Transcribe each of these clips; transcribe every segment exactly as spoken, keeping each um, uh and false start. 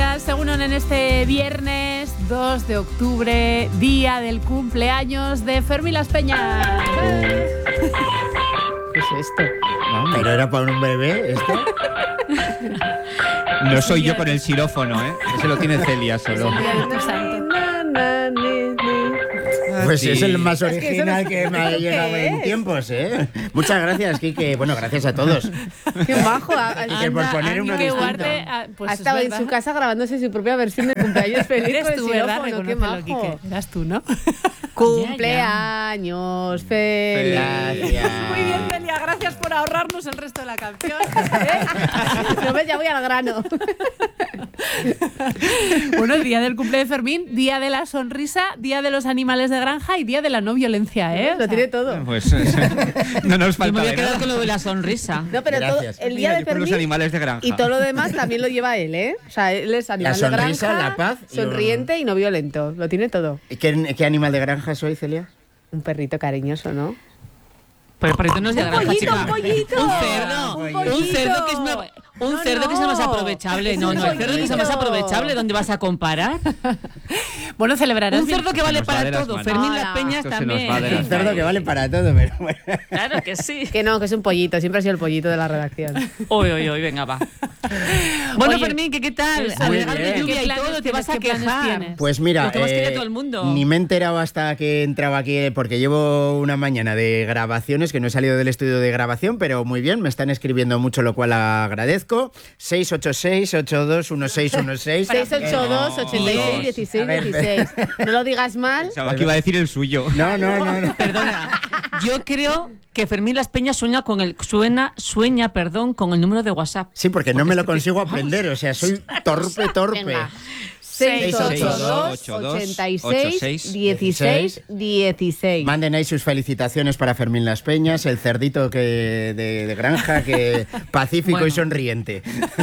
días, según en este viernes dos de octubre, día del cumpleaños de Fermín Las Peñas. ¿Qué es esto? No, ¿pero era para un bebé esto? No soy yo con el xilófono, ¿eh? Ese lo tiene Celia solo. Pues es el más original es que, que me ha llegado en tiempos, ¿eh? Muchas gracias, Quique. Bueno, gracias a todos. Qué bajo. Quique, por poner uno distinto. Guarde, ah, pues ha estado en su casa grabándose su propia versión de cumpleaños feliz. Eres tú, ¿verdad? Qué majo. Quique. Eras tú, ¿no? Cumpleaños feliz. Gracias. Muy bien, Celia. Gracias por ahorrarnos el resto de la canción. ¿eh? No ves, ya voy al grano. Bueno, día del cumple de Fermín, día de la sonrisa, día de los animales de granja y día de la no violencia, ¿eh? Lo o sea, tiene todo. Pues no nos falta. Yo me voy a quedar nada con lo de la sonrisa. No, pero todo, el día Mira, de Fermín, los animales de granja. Y todo lo demás también lo lleva él, ¿eh? O sea, él es animal la sonrisa, de granja, la paz, sonriente y, un... y no violento. Lo tiene todo. ¿Qué, ¿Qué animal de granja soy, Celia? Un perrito cariñoso, ¿no? Pero el perrito no es de granja, pollito, chica. Un pollito, un cerdo. un, un cerdo que es más, un no, cerdo no. que es más aprovechable. Es no, un no, el cerdo que es más pollito. aprovechable. ¿Dónde vas a comparar? Bueno, celebrarás. Un cerdo que vale nos va para de las todo. manos. Fermín Hola. Las Peñas Esto se nos también. va de las Un cerdo que vale para todo, pero bueno. Claro que sí. Que no, que es un pollito. Siempre ha sido el pollito de la redacción. Hoy, hoy, hoy, venga, va. Bueno, Oye, Fermín, ¿qué, qué tal? eso, Al muy llegar de bien. lluvia ¿Qué y planes todo, te tienes? vas a ¿Qué planes quejar. tienes? Pues mira, Lo que más eh, quiere todo el mundo. ni me he enterado hasta que entraba aquí, porque llevo una mañana de grabaciones, que no he salido del estudio de grabación, pero muy bien, me están escribiendo mucho, lo cual agradezco. seis ocho seis, ocho dos uno seis uno seis. seis ocho dos, ocho seis, dieciséis, dieciséis. No lo digas mal. Pensaba que iba a decir el suyo. No, no, no, no. Perdona, yo creo que Fermín Las Peñas sueña con el suena, sueña, perdón, con el número de WhatsApp. Sí, porque no Porque me lo es que te- consigo aprender, o sea, soy torpe, torpe. Venga. seis seis ocho dos, ochenta y seis, dieciséis, dieciséis. Manden ahí sus felicitaciones para Fermín Las Peñas, el cerdito que de, de granja, que pacífico Bueno. y sonriente.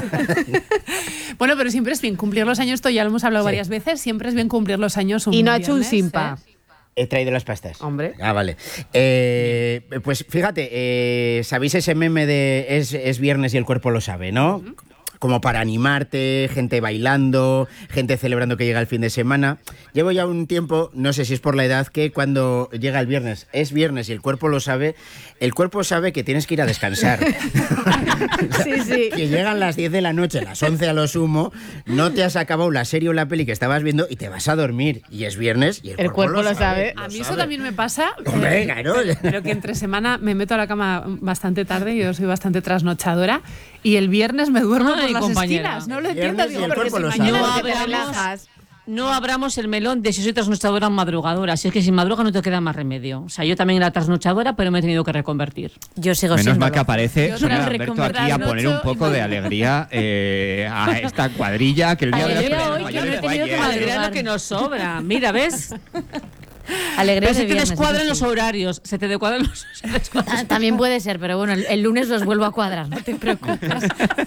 Bueno, pero siempre es bien cumplir los años, esto ya lo hemos hablado Sí. varias veces, siempre es bien cumplir los años un Y no ha hecho un viernes, simpa. ¿eh? He traído las pastas. Hombre. Ah, vale. Eh, pues fíjate, eh, ¿sabéis ese meme de es, es viernes y el cuerpo lo sabe, no? Como para animarte, gente bailando, gente celebrando que llega el fin de semana. Llevo ya un tiempo, no sé si es por la edad, que cuando llega el viernes, es viernes y el cuerpo lo sabe, el cuerpo sabe que tienes que ir a descansar. Sí, sí. Que llegan las diez de la noche, las once a lo sumo, no te has acabado la serie o la peli que estabas viendo y te vas a dormir. Y es viernes y el, El cuerpo lo sabe. A mí eso también me pasa. Hombre, eh, claro. Pero que entre semana me meto a la cama bastante tarde, yo soy bastante trasnochadora, y el viernes me duermo Ay, por las compañera. esquinas. No lo Viernes entiendo, y digo, el porque cuerpo si lo mañana No Porque te hablamos, relajas. no abramos el melón de si soy trasnochadora o madrugadora. Si es que sin madruga no te queda más remedio. O sea, yo también era trasnochadora, pero me he tenido que reconvertir. Yo sigo Menos siendo. mal que aparece Yo Sonia tras Alberto aquí a trasnocho poner un y poco de alegría eh, a esta cuadrilla que el día de las Alegría peleas hoy, yo mayores no he fue tenido que ayer. madrugar. Alegría lo que nos sobra. Mira, ¿ves? Alegría Pero de se te viernes, descuadran eso los sí. horarios. Se te descuadran los se te descuadran. Ah, También puede ser, pero bueno, el, el lunes los vuelvo a cuadrar, no te preocupes.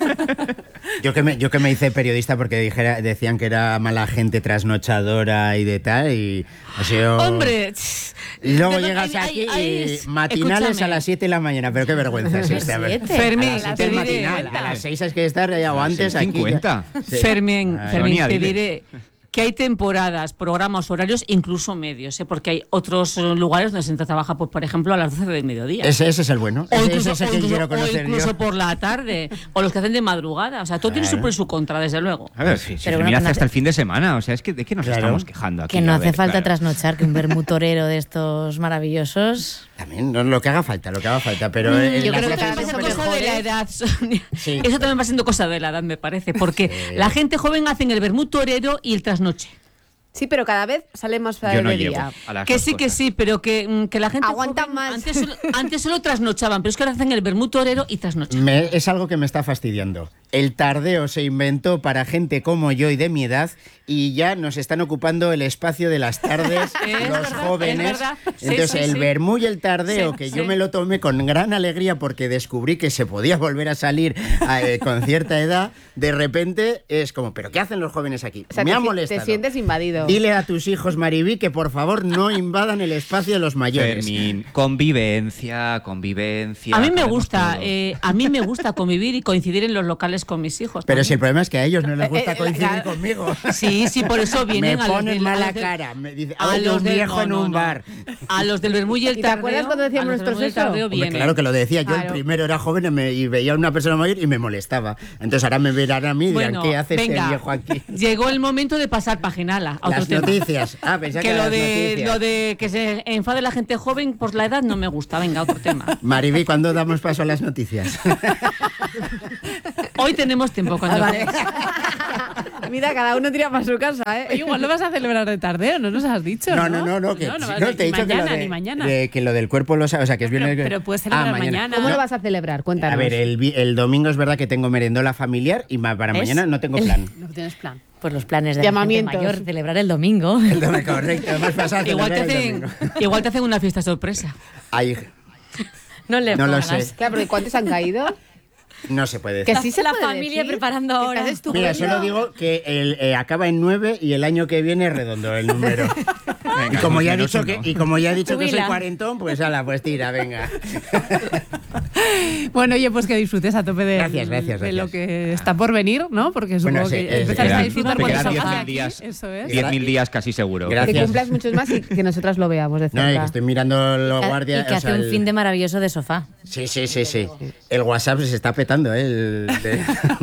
Yo que me, yo que me hice periodista porque dijera, decían que era mala gente trasnochadora y de tal, y ha sido... Hombre. Y luego ¿de dónde- llegas ay, aquí ay, y ay, matinales escúchame. a las siete de la mañana, pero qué vergüenza es esta. A ver. Siete. Fermín, A las te siete diré. matinal, a las seis hay que estar ya o A las antes seis aquí. cincuenta. ya. Sí. Fermín, Ay, Fermín, Sonia, te dile. diré que hay temporadas, programas, horarios, incluso medios, ¿eh? Porque hay otros eh, lugares donde se trabaja, pues, por ejemplo, a las doce del mediodía. Ese, ese es el bueno. O Ese, incluso, ese es o el que incluso- quiero o conocer incluso yo. por la tarde, o los que hacen de madrugada. O sea, todo tiene su Claro. pro y su contra, desde luego. A ver, si, si Pero Fermín bueno, hace que no hasta hace- el fin de semana, o sea, es que ¿de qué nos Claro. estamos quejando aquí? Que no A hace ver, falta claro. trasnochar, que un vermut torero de estos maravillosos. También, no, lo que haga falta, lo que haga falta, pero... en Yo la creo que plaza también de pasa súper cosa de la mejores- edad, Sonia. Sí. Eso también va siendo cosa de la edad, me parece. Porque Sí. la gente joven hacen el vermut torero y el trasnoche. Sí, pero cada vez sale más Yo no de llego día. a las Que dos sí, que cosas. sí, pero que, mm, que la gente Aguantan joven más. Antes solo, antes solo trasnochaban, pero es que ahora hacen el vermut torero y trasnochan. Me- es algo que me está fastidiando. El tardeo se inventó para gente como yo y de mi edad y ya nos están ocupando el espacio de las tardes Es los verdad, jóvenes. es verdad. Sí, Entonces sí, el sí. vermú y el tardeo, Sí, que sí. yo me lo tomé con gran alegría porque descubrí que se podía volver a salir eh, con cierta edad, de repente es como, ¿pero qué hacen los jóvenes aquí? O sea, me te, ha si- molestado. te sientes invadido. Dile a tus hijos, Maribí, que por favor no invadan el espacio de los mayores. Fermín, convivencia, convivencia. A mí me cabemos gusta, todos. eh, a mí me gusta convivir y coincidir en los locales reuniones con mis hijos. Pero también. si el problema es que a ellos no les gusta Eh, eh, coincidir claro. conmigo. Sí, sí, por eso vienen Me a los ponen del- a mala los del- cara. Me dice, a "Oye, los un del- viejo no, en no, un no. bar". A los del Bermú y el ¿Y te Tardeo. acuerdas cuando decíamos a los del nuestros Bermú y el eso? Tardeo Hombre, vienen. claro que lo decía. Yo Claro. el primero era joven y, me- y veía a una persona mayor y me molestaba. Entonces ahora me verán a mí y dirán, Bueno, ¿qué hace venga, este viejo aquí? llegó el momento de pasar paginala a otro Las tema. noticias. Ah, pensaba que, Que lo las de, noticias. lo de que se enfade la gente joven por la edad no me gusta. Venga, otro tema. Mariby, ¿cuándo damos paso a las noticias? Hoy tenemos tiempo cuando Mira, cada uno tira para su casa, ¿eh? Oye, igual lo vas a celebrar de tardeo, no nos has dicho. No, No, no, no, no, que, no, no, sí, vas- no, te he ni dicho que lo, mañana, de, ni mañana. de- que lo del cuerpo lo sabe, o sea, que es bien... Pero- pero puedes celebrar mañana. ¿Cómo No. lo vas a celebrar? Cuéntanos. A ver, el, vi- el domingo es verdad que tengo merendola familiar y ma- para ¿Ves? mañana no tengo plan. No tienes plan. Pues los planes de la gente Llamamientos. mayor, celebrar el domingo. El domingo, correcto, hemos pasado a igual te, celebrar el hacen, domingo. igual te hacen una fiesta sorpresa. Ay, No le No lo pongas. sé. Claro, porque ¿cuántos han caído? no se puede Que decir. sí se La puede familia decir. preparando Que ahora. estás estupendo. Mira, solo digo que el, eh, acaba en nueve y el año que viene es redondo el número. Venga, Y como ya he menos dicho uno. que, y como ya he dicho que soy Jubila. cuarentón, pues ala, pues tira, venga. Bueno, oye, pues que disfrutes a tope de, Gracias, gracias, de gracias. lo que está por venir, ¿no? Porque supongo Bueno, sí, que es- empezarás a quedan- disfrutar te con quedan esa diez magia mil aquí, días. Eso es. diez mil días casi seguro. Gracias. Que cumplas muchos más y que nosotras lo veamos de No, y cerca. que estoy mirando los guardias. Y que o hace sea, un el- fin de maravilloso de sofá. Sí, sí, sí, sí. El WhatsApp se está petando, ¿eh? El de,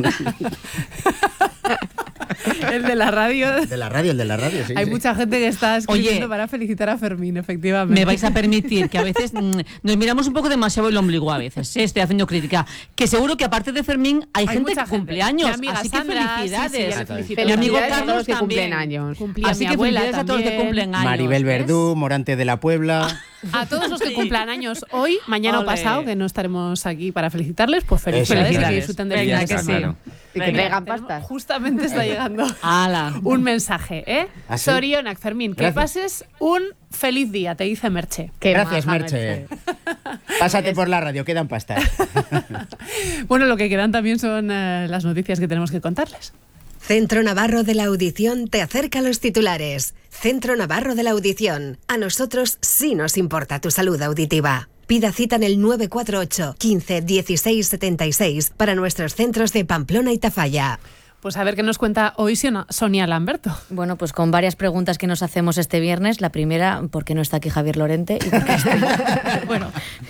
El de la radio. de la radio, el de la radio, sí. Hay sí. mucha gente que está escribiendo Oye, para felicitar a Fermín, efectivamente. Me vais a permitir que a veces mm, nos miramos un poco demasiado el ombligo a veces. ¿eh? Estoy haciendo crítica. Que seguro que aparte de Fermín hay, Hay gente mucha que gente. cumple años. Mi amiga Así que Sandra, sí, felicidades. sí, ya le Ah, felicito. Mi amigo Felicidades a Carlos todos los que también. cumplen años. Cumplía Así mi que abuela felicidades a todos los que también. cumplen años. Maribel ¿ves? Verdú, Morante de la Puebla. A todos los que cumplan años hoy, mañana o Ole. pasado, que no estaremos aquí para felicitarles, pues felicidades, Felicidades. que disfruten del Venga, día. que está sí. claro. Y que Venga. traigan Tenemos- pastas. Justamente está llegando Ala. un mensaje, ¿eh? ¿Ah, sí? Sorionak, Fermín, que Gracias. pases un feliz día, te dice Merche. Qué Gracias, maja, Merche. Pásate por la radio, quedan pastas. Bueno, lo que quedan también son eh, las noticias que tenemos que contarles. Centro Navarro de la Audición te acerca a los titulares. Centro Navarro de la Audición. A nosotros sí nos importa tu salud auditiva. Pida cita en el nueve cuatro ocho, quince, dieciséis setenta y seis para nuestros centros de Pamplona y Tafalla. Pues a ver qué nos cuenta hoy Siona- Sonia Lamberto. Bueno, pues con varias preguntas que nos hacemos este viernes. La primera, ¿por qué no está aquí Javier Lorente? Y por qué está- bueno,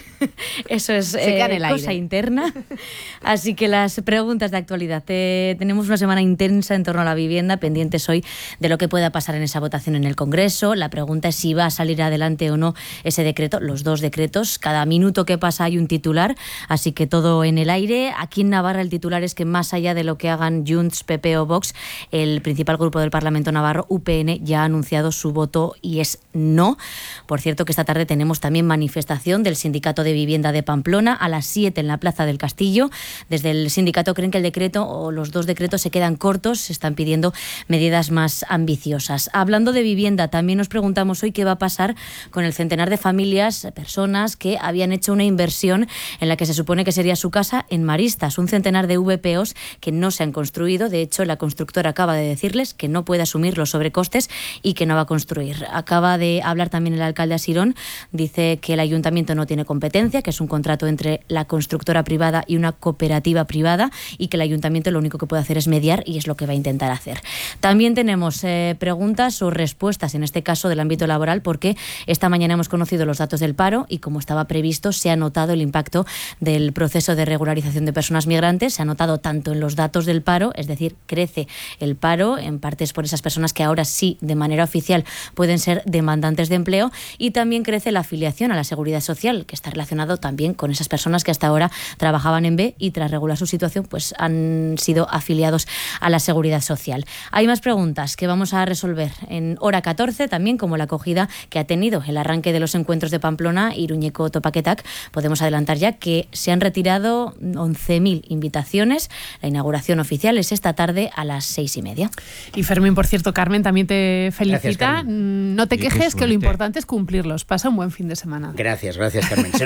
eso es Se queda en eh, el cosa aire. interna. Así que las preguntas de actualidad. Eh, tenemos una semana intensa en torno a la vivienda, pendientes hoy de lo que pueda pasar en esa votación en el Congreso. La pregunta es si va a salir adelante o no ese decreto, los dos decretos. Cada minuto que pasa hay un titular, así que todo en el aire. Aquí en Navarra el titular es que más allá de lo que hagan Junts, P P o Vox, el principal grupo del Parlamento navarro, U P N, ya ha anunciado su voto y es no. Por cierto que esta tarde tenemos también manifestación del Sindicato de Vivienda de Pamplona a las siete en la Plaza del Castillo. Desde el sindicato creen que el decreto o los dos decretos se quedan cortos, se están pidiendo medidas más ambiciosas. Hablando de vivienda, también nos preguntamos hoy qué va a pasar con el centenar de familias, personas que habían hecho una inversión en la que se supone que sería su casa en Maristas, un centenar de V P Os que no se han construido. De hecho, la constructora acaba de decirles que no puede asumir los sobrecostes y que no va a construir. Acaba de hablar también el alcalde Asirón, dice que el ayuntamiento no tiene competencia, que es un contrato entre la constructora privada y una cooperativa privada y que el ayuntamiento lo único que puede hacer es mediar y es lo que va a intentar hacer. También tenemos eh, preguntas o respuestas, en este caso del ámbito laboral, porque esta mañana hemos conocido los datos del paro y como estaba previsto se ha notado el impacto del proceso de regularización de personas migrantes, se ha notado tanto en los datos del paro, es decir, crece el paro, en partes por esas personas que ahora sí, de manera oficial, pueden ser demandantes de empleo, y también crece la afiliación a la Seguridad Social, que está relacionado también con esas personas que hasta ahora trabajaban en B y tras regular su situación pues han sido afiliados a la Seguridad Social. Hay más preguntas que vamos a resolver en hora catorce, también como la acogida que ha tenido el arranque de los encuentros de Pamplona, Iruñeco Topaquetac. Podemos adelantar ya que se han retirado once mil invitaciones. La inauguración oficial es esta tarde a las seis y media. Y Fermín, por cierto, Carmen también te felicita. Gracias, Carmen. Mm, no te Y qué quejes, que lo suerte. importante es cumplirlos. Pasa un buen fin de semana. Gracias, gracias, Carmen. No,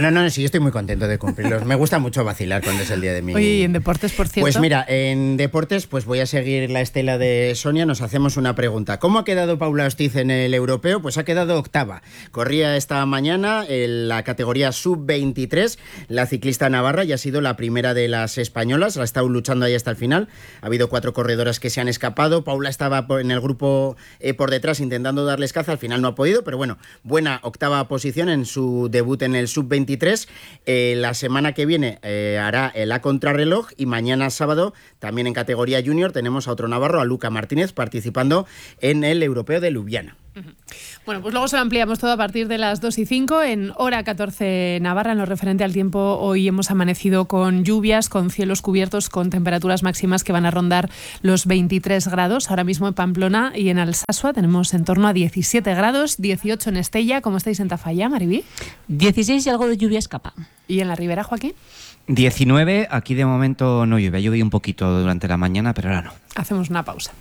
No, no, sí, estoy muy contento de cumplirlos. Me gusta mucho vacilar cuando es el día de mi... Oye, ¿y en deportes, por cierto? Pues mira, en deportes pues voy a seguir la estela de Sonia. Nos hacemos una pregunta. ¿Cómo ha quedado Paula Ostiz en el europeo? Pues ha quedado octava. Corría esta mañana en la categoría sub veintitrés. La ciclista navarra ya ha sido la primera de las españolas. Ha estado luchando ahí hasta el final. Ha habido cuatro corredoras que se han escapado. Paula estaba en el grupo eh, por detrás intentando darles caza. Al final no ha podido, pero bueno, buena octava posición en su debut en el sub veintitrés. Eh, la semana que viene eh, hará la contrarreloj y mañana sábado también en categoría junior tenemos a otro navarro, a Luca Martínez, participando en el europeo de Ljubljana. Uh-huh. Bueno, pues luego se lo ampliamos todo a partir de las dos y cinco en hora catorce Navarra. En lo referente al tiempo, hoy hemos amanecido con lluvias, con cielos cubiertos, con temperaturas máximas que van a rondar los veintitrés grados. Ahora mismo en Pamplona y en Alsasua tenemos en torno a diecisiete grados, dieciocho en Estella. ¿Cómo estáis en Tafalla, Maribí? dieciséis y algo de lluvia escapa. ¿Y en la Ribera, Joaquín? diecinueve, aquí de momento no llueve. Ha llovido un poquito durante la mañana, pero ahora no. Hacemos una pausa.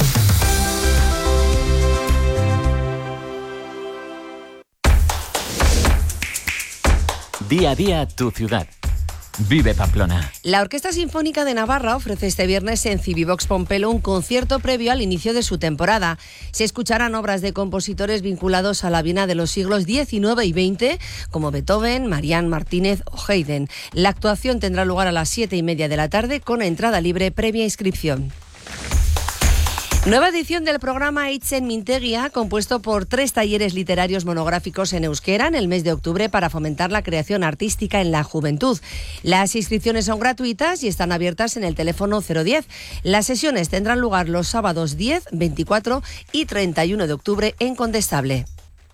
Día a día, tu ciudad. Vive Pamplona. La Orquesta Sinfónica de Navarra ofrece este viernes en Civivox Pompelo un concierto previo al inicio de su temporada. Se escucharán obras de compositores vinculados a la Viena de los siglos diecinueve y veinte, como Beethoven, Marián Martínez o Haydn. La actuación tendrá lugar a las siete y media de la tarde con entrada libre previa inscripción. Nueva edición del programa Itzen Mintegia, compuesto por tres talleres literarios monográficos en euskera en el mes de octubre para fomentar la creación artística en la juventud. Las inscripciones son gratuitas y están abiertas en el teléfono cero diez. Las sesiones tendrán lugar los sábados diez, veinticuatro y treinta y uno de octubre en Condestable.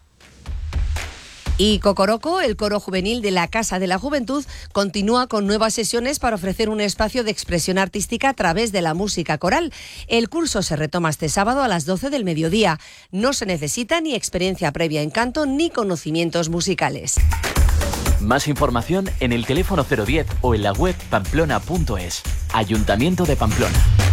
Y Cocoroco, el coro juvenil de la Casa de la Juventud, continúa con nuevas sesiones para ofrecer un espacio de expresión artística a través de la música coral. El curso se retoma este sábado a las doce del mediodía. No se necesita ni experiencia previa en canto ni conocimientos musicales. Más información en el teléfono cero diez o en la web pamplona punto es. Ayuntamiento de Pamplona.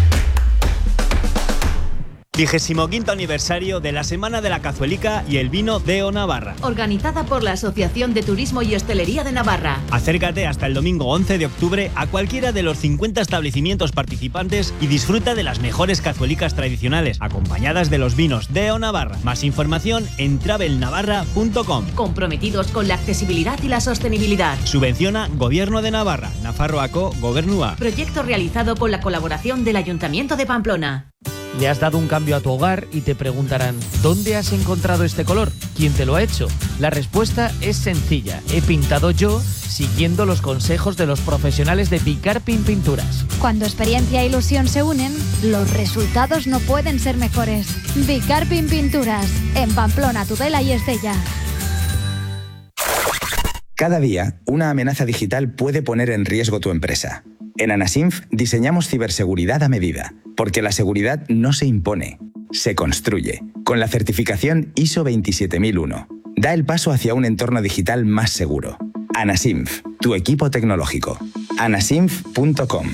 vigésimo quinto aniversario de la Semana de la Cazuelica y el Vino de O Navarra. Organizada por la Asociación de Turismo y Hostelería de Navarra. Acércate hasta el domingo once de octubre a cualquiera de los cincuenta establecimientos participantes y disfruta de las mejores cazuelicas tradicionales, acompañadas de los vinos de O Navarra. Más información en travel navarra punto com. Comprometidos con la accesibilidad y la sostenibilidad. Subvenciona Gobierno de Navarra, Nafarroako Gobernua. Proyecto realizado con la colaboración del Ayuntamiento de Pamplona. Le has dado un cambio a tu hogar y te preguntarán, ¿dónde has encontrado este color? ¿Quién te lo ha hecho? La respuesta es sencilla. He pintado yo siguiendo los consejos de los profesionales de Bicarpin Pinturas. Cuando experiencia e ilusión se unen, los resultados no pueden ser mejores. Bicarpin Pinturas, en Pamplona, Tudela y Estella. Cada día, una amenaza digital puede poner en riesgo tu empresa. En Anasinf diseñamos ciberseguridad a medida, porque la seguridad no se impone, se construye. Con la certificación I S O veintisiete mil uno. Da el paso hacia un entorno digital más seguro. Anasinf, tu equipo tecnológico. anasinf punto com.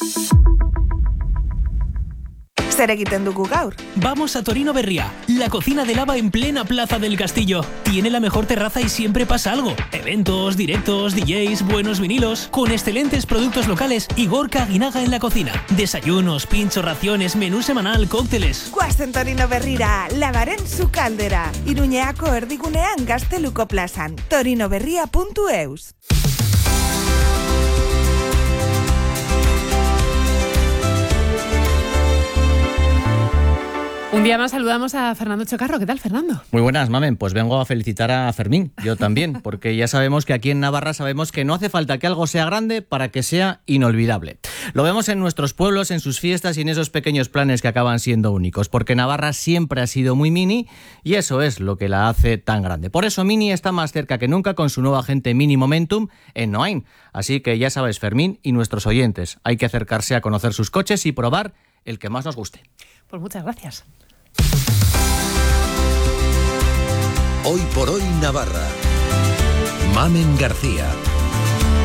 Zer egiten dugu gaur? Vamos a Torino Berria, la cocina de lava en plena Plaza del Castillo. Tiene la mejor terraza y siempre pasa algo. Eventos, directos, D Js, buenos vinilos, con excelentes productos locales y Gorka Guinaga en la cocina. Desayunos, pinchos, raciones, menú semanal, cócteles. Guazen Torino Berrira, lavaren su caldera. Iruñeako erdigunean Gazteluko plazan. torinoberria punto eus. Un día más saludamos a Fernando Chocarro. ¿Qué tal, Fernando? Muy buenas, Mamen. Pues vengo a felicitar a Fermín, yo también, porque ya sabemos que aquí en Navarra sabemos que no hace falta que algo sea grande para que sea inolvidable. Lo vemos en nuestros pueblos, en sus fiestas y en esos pequeños planes que acaban siendo únicos, porque Navarra siempre ha sido muy mini y eso es lo que la hace tan grande. Por eso Mini está más cerca que nunca con su nuevo agente Mini Momentum en Noain. Así que ya sabes, Fermín y nuestros oyentes, hay que acercarse a conocer sus coches y probar el que más nos guste. Pues muchas gracias. Hoy por hoy Navarra. Mamen García.